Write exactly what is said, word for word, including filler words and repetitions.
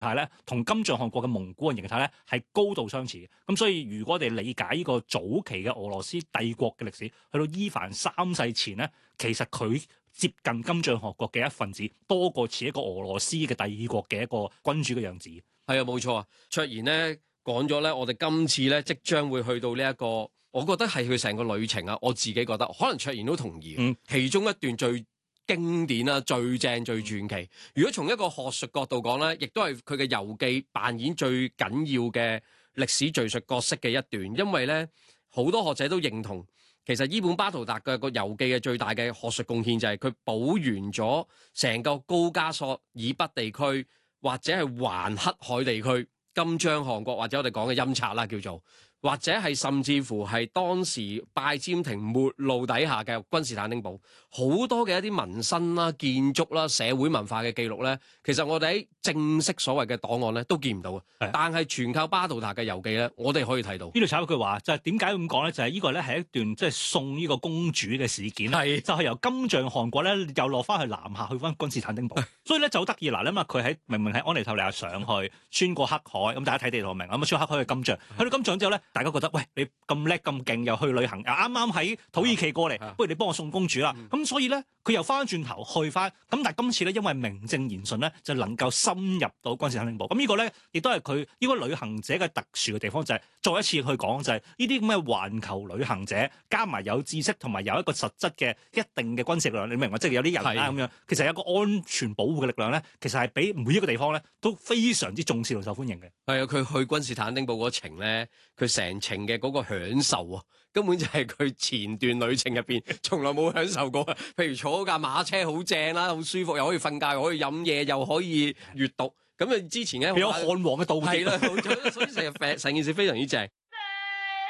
態咧，同金帳汗國嘅蒙古人形態咧係高度相似嘅。咁所以如果我哋理解呢個早期嘅俄羅斯帝國嘅歷史，去到伊凡三世前咧，其實佢接近金帳汗國嘅一份子，多過似一個俄羅斯嘅帝國嘅一個君主嘅樣子。 係啊，冇錯啊。卓然咧講咗咧，我哋今次咧即將會去到呢一個，我覺得係佢成個旅程啊。我自己覺得，可能卓然都同意。嗯，其中一段最經典啊、最正、最傳奇。如果從一個學術角度講咧，亦都係佢嘅遊記扮演最緊要嘅歷史敘述角色嘅一段，因為咧好多學者都認同，其實伊本巴圖達嘅個遊記嘅最大嘅學術貢獻就係佢補完咗成個高加索以北地區或者係環黑海地區金帳汗國，或者我哋講嘅欽察啦叫做。或者係甚至乎係當時拜占庭末路底下嘅君士坦丁堡，好多嘅一啲民生啦、建築啦、社會文化嘅記錄咧，其實我哋喺正式所謂嘅檔案咧都見唔到嘅。但係全靠巴圖達嘅遊記咧，我哋可以睇到。 呢度插一句話，就係點解咁講咧？就係、是、呢個咧係一段即係送呢個公主嘅事件，係就係、是、由金帳汗國咧又落翻去南下去翻君士坦丁堡，所以咧就好得意嗱。因為佢喺明明喺安尼托利亞上去，穿過黑海，咁大家睇地圖明，咁啊穿黑海去金帳，去到金帳之後咧，大家覺得喂，你咁叻咁勁，又去旅行，又啱啱喺土耳其過嚟，不如你幫我送公主啦。咁、嗯、所以咧，佢又翻轉頭去翻。咁但係今次咧，因為名正言順咧，就能夠深入到君士坦丁堡。咁呢個咧，亦都係佢呢個旅行者嘅特殊嘅地方，就係、是、再一次去講，就係呢啲咁嘅環球旅行者，加埋有知識同埋有一個實質嘅一定嘅軍事力量，你明唔明？即係有啲人啦咁樣，其實有一個安全保護嘅力量咧，其實係比每一個地方咧都非常之重視同受歡迎嘅。 係啊，佢去君士坦丁堡嗰程咧，佢成程嘅嗰個享受啊，根本就係佢前段旅程入邊從來冇享受過。譬如坐架馬車好正啦，好舒服，又可以瞓覺，又可以飲嘢，又可以閱讀。咁啊，之前咧有漢王嘅道具係啦，所以成日成件事非常之正。